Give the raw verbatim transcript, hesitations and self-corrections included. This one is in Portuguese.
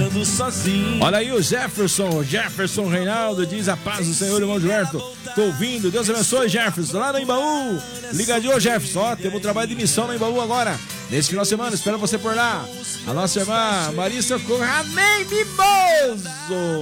ando sozinho. Olha aí o Jefferson, Jefferson Reinaldo diz a paz do Senhor, irmão Gilberto. Tô ouvindo, Deus abençoe, Jefferson, lá no Embaú. Ligadinho, Jefferson, ó, temos um trabalho de missão no Embaú agora, nesse final de semana, espero você por lá. A nossa irmã Marissa Correia, amém, mimoso.